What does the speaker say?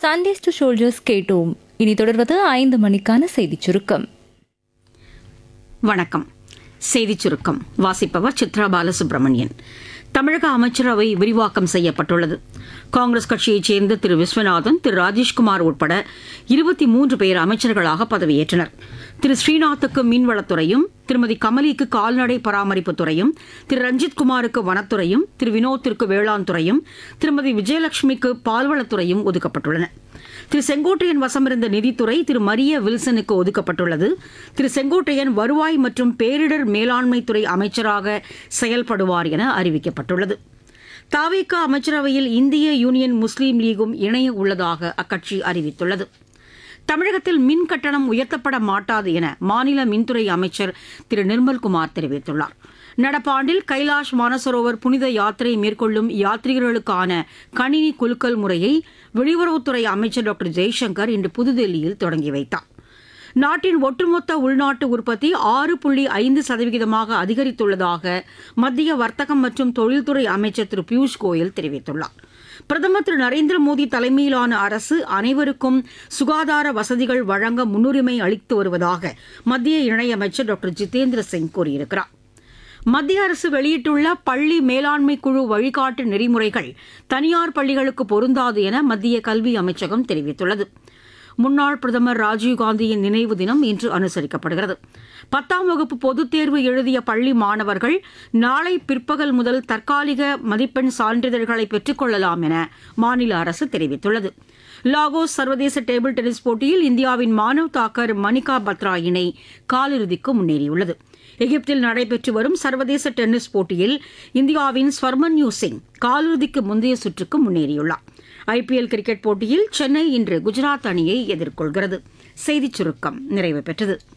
Sundays to soldiers கேட்டோம். இனி தொடர்வது 5 மணிக்கான செய்திச் சுருக்கம். வணக்கம். செய்திச் சுருக்கம் வாசிப்பவர் சித்ரா பாலசுப்ரமணியன். தமிழக அமைச்சரவை விரிவாக்கம் செய்யப்பட்டுள்ளது. காங்கிரஸ் கட்சியைச் சேர்ந்த திரு விஸ்வநாதன், திரு ராஜேஷ்குமார் உட்பட 23 பேர் அமைச்சர்களாக பதவியேற்றனர். திரு ஸ்ரீநாத்துக்கு மீன்வளத்துறையும், திருமதி கமலிக்கு கால்நடை பராமரிப்புத் துறையும், திரு ரஞ்சித்குமாருக்கு வனத்துறையும், திரு வினோத்திற்கு வேளாண் துறையும், திருமதி விஜயலட்சுமிக்கு பால்வளத்துறையும் ஒதுக்கப்பட்டுள்ளன. திரு செங்கோட்டையன் வசமிருந்த நிதித்துறை திரு மரிய வில்சனுக்கு ஒதுக்கப்பட்டுள்ளது. திரு செங்கோட்டையன் வருவாய் மற்றும் பேரிடர் மேலாண்மைத்துறை அமைச்சராக செயல்படுவார் என அறிவிக்கப்பட்டுள்ளது. தவிக அமைச்சரவையில் இந்திய யூனியன் முஸ்லீம் லீகும் இணைய உள்ளதாக அக்கட்சி அறிவித்துள்ளது. தமிழகத்தில் மின் கட்டணம் உயர்த்தப்பட மாட்டாது என மாநில மின்துறை அமைச்சர் திரு நிர்மல்குமார் தெரிவித்துள்ளார். நடப்பாண்டில் கைலாஷ் மானசரோவர் புனித யாத்திரை மேற்கொள்ளும் யாத்ரீகர்களுக்கான கணினி குலுக்கல் முறையை வெளியுறவுத்துறை அமைச்சர் டாக்டர் ஜெய்சங்கர் இன்று புதுதில்லியில் தொடங்கி வைத்தார். நாட்டின் ஒட்டுமொத்த உள்நாட்டு உற்பத்தி 6.5% அதிகரித்துள்ளதாக மத்திய வர்த்தகம் மற்றும் தொழில்துறை அமைச்சர் திரு பியூஷ் கோயல் தெரிவித்துள்ளார். பிரதமர் திரு நரேந்திர மோடி தலைமையிலான அரசு அனைவருக்கும் சுகாதார வசதிகள் வழங்க முன்னுரிமை அளித்து வருவதாக மத்திய இணையமைச்சர் டாக்டர் ஜிதேந்திர சிங் கூறியிருக்கிறார். மத்திய அரசு வெளியிட்டுள்ள பள்ளி மேலாண்மை குழு வழிகாட்டு நெறிமுறைகள் தனியார் பள்ளிகளுக்கு பொருந்தாது என மத்திய கல்வி அமைச்சகம் தெரிவித்துள்ளது. முன்னாள் பிரதமர் ராஜீவ்காந்தியின் நினைவு தினம் இன்று அனுசரிக்கப்படுகிறது. 10ஆம் வகுப்பு பொதுத் தேர்வு எழுதிய பள்ளி மாணவர்கள் நாளை பிற்பகல் முதல் தற்காலிக மதிப்பெண் சான்றிதழ்களை பெற்றுக் கொள்ளலாம் என மாநில அரசு தெரிவித்துள்ளது. லாகோஸ் சர்வதேச டேபிள் டென்னிஸ் போட்டியில் இந்தியாவின் மானவ் தாக்கர், மணிகா பத்ரா இணை காலிறுதிக்கு முன்னேறியுள்ளது. எகிப்தில் நடைபெற்று வரும் சர்வதேச டென்னிஸ் போட்டியில் இந்தியாவின் ஸ்வர்மன்யூ சிங் காலிறுதிக்கு முந்தைய சுற்றுக்கு முன்னேறியுள்ளார். IPL கிரிக்கெட் போட்டியில் சென்னை இன்று குஜராத் அணியை எதிர்கொள்கிறது. செய்திச் சுருக்கம் நிறைவு பெற்றது.